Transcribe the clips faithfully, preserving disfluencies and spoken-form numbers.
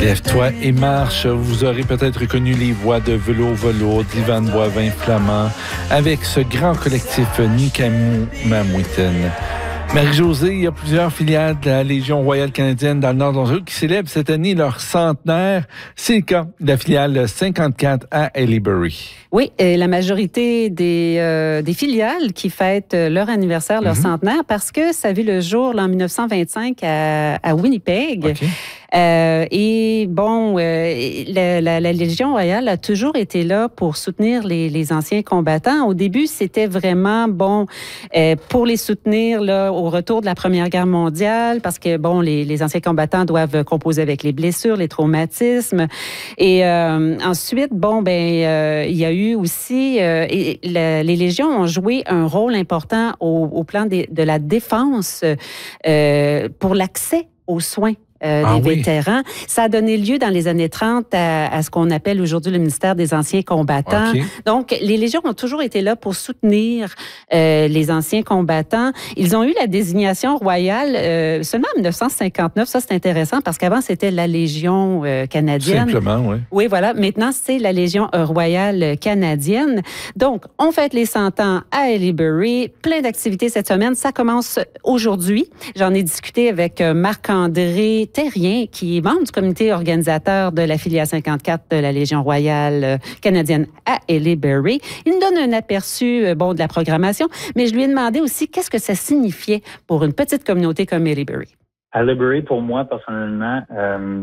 Lève-toi et marche. Vous aurez peut-être reconnu les voix de Velo Velo, d'Ivan Boivin Flamand, avec ce grand collectif Nikamou Mamouiten. Marie-Josée, il y a plusieurs filiales de la Légion royale canadienne dans le Nord de l'Ontario qui célèbrent cette année leur centenaire. C'est le cas de la filiale cinquante-quatre à Haileybury. Oui, et la majorité des, euh, des filiales qui fêtent leur anniversaire, leur mm-hmm. centenaire, parce que ça a vu le jour là, en dix-neuf cent vingt-cinq à, à Winnipeg. Okay. Euh, et bon, euh, la, la, la Légion royale a toujours été là pour soutenir les, les anciens combattants. Au début, c'était vraiment bon euh, pour les soutenir là au retour de la Première Guerre mondiale, parce que bon, les, les anciens combattants doivent composer avec les blessures, les traumatismes. Et euh, ensuite, bon, ben, euh, il y a eu aussi euh, et la, les légions ont joué un rôle important au, au plan des, de la défense euh, pour l'accès aux soins. Euh, des ah, oui. vétérans. Ça a donné lieu dans les années trente à, à ce qu'on appelle aujourd'hui le ministère des anciens combattants. Okay. Donc, les légions ont toujours été là pour soutenir euh, les anciens combattants. Ils ont eu la désignation royale euh, seulement en dix-neuf cent cinquante-neuf. Ça, c'est intéressant parce qu'avant, c'était la Légion euh, canadienne. Simplement, oui. Oui, voilà. Maintenant, c'est la Légion royale canadienne. Donc, on fête les cent ans à Haileybury. Plein d'activités cette semaine. Ça commence aujourd'hui. J'en ai discuté avec Marc-André Terrien, qui est membre du comité organisateur de la filiale cinquante-quatre de la Légion royale canadienne à Haileybury. Il nous donne un aperçu bon, de la programmation, mais je lui ai demandé aussi qu'est-ce que ça signifiait pour une petite communauté comme Haileybury. Haileybury, pour moi, personnellement, euh,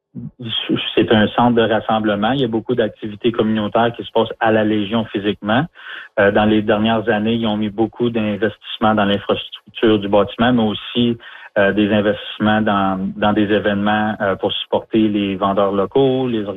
c'est un centre de rassemblement. Il y a beaucoup d'activités communautaires qui se passent à la Légion physiquement. Euh, dans les dernières années, ils ont mis beaucoup d'investissements dans l'infrastructure du bâtiment, mais aussi Euh, des investissements dans, dans des événements euh, pour supporter les vendeurs locaux, les